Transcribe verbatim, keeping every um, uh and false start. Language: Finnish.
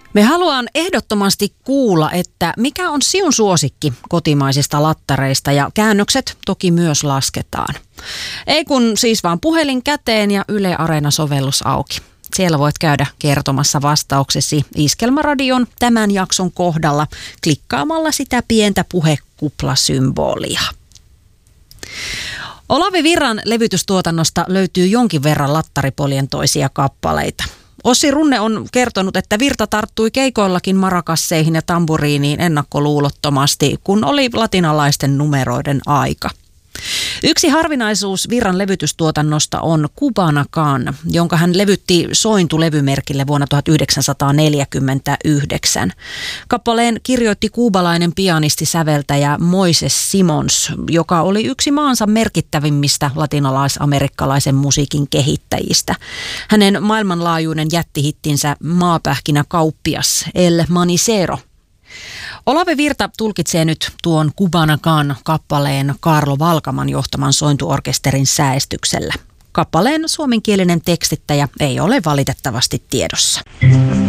Me haluan ehdottomasti kuulla, että mikä on sinun suosikki kotimaisista lattareista, ja käännökset toki myös lasketaan. Ei kun siis vaan puhelin käteen ja Yle Areena-sovellus auki. Siellä voit käydä kertomassa vastauksesi Iskelmäradion tämän jakson kohdalla klikkaamalla sitä pientä puhekuplasymbolia. Olavi Virran levytystuotannosta löytyy jonkin verran lattaripolientoisia kappaleita. Ossi Runne on kertonut, että Virta tarttui keikoillakin marakasseihin ja tamburiiniin ennakkoluulottomasti, kun oli latinalaisten numeroiden aika. Yksi harvinaisuus Virran levytystuotannosta on Cubana Can, jonka hän levytti Sointu-levymerkille vuonna tuhatyhdeksänsataaneljäkymmentäyhdeksän. Kappaleen kirjoitti kuubalainen pianisti-säveltäjä Moises Simons, joka oli yksi maansa merkittävimmistä latinalais-amerikkalaisen musiikin kehittäjistä. Hänen maailmanlaajuinen jättihittinsä Maapähkinä kauppias El Manicero. Olavi Virta tulkitsee nyt tuon Cubana Can kappaleen Kaarlo Valkaman johtaman sointuorkesterin säestyksellä. Kappaleen suomenkielinen tekstittäjä ei ole valitettavasti tiedossa.